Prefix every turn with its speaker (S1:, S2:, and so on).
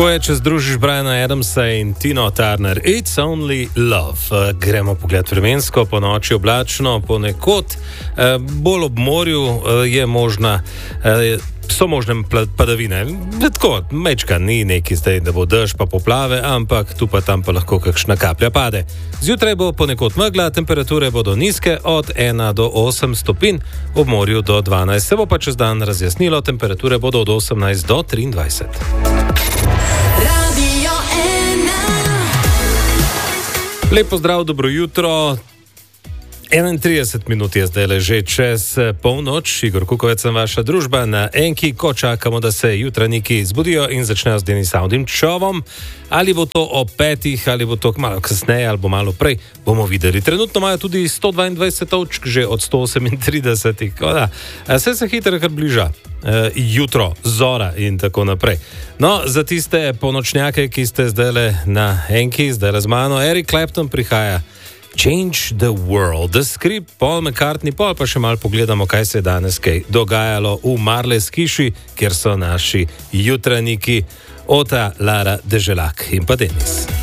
S1: Tako je, če združiš Briana Adamsa in Tino Turner. It's only love. Gremo pogled vremensko, po noči oblačno, ponekod bolj ob morju so možne padavine. Tako, mečka ni neki zdaj, da bo dež pa poplave, ampak tu pa tam pa lahko kakšna kaplja pade. Zjutraj bo ponekod megla, temperature bodo nizke od 1 do 8 stopinj, ob morju do 12. Se bo pa čez dan razjasnilo, temperature bodo od 18 do 23. Lepo zdrav, dobro jutro. 31 minut je zdaj že čez polnoč. Igor Kukovec sem vaša družba na Enki, ko čakamo, da se jutranjiki zbudijo in začnejo z Denis Avdim šovom. Ali bo to ob 5, ali bo to malo kasneje, ali bo malo prej, bomo videli. Trenutno imajo tudi 122 točk, že od 138. Vse se hitro kar bliža. Jutro, zora in tako naprej. No, za tiste ponočnjake, ki ste zdaj na Enki, zdaj z mano, Eric Clapton prihaja. Change the World, The Script, Paul McCartney, pa še malo pogledamo, kaj se je danes dogajalo v Marles hiši, kjer so naši jutranjiki Ota, Lara, Deželak in pa Denis.